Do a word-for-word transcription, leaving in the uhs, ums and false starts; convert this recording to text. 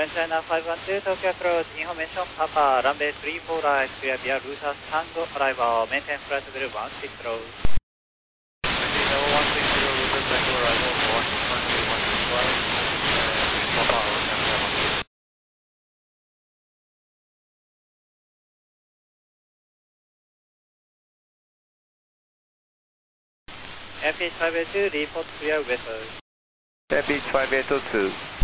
Grand China five one two, Tokyo approach, information, Papa, runway three four right, clear via Router Tango, arrival, maintain flight level one six zero. Level one six zero, Router Tango, arrival, one one two one six five, Papa, Tango, F H five eight two, report clear vessel. F H five eight two.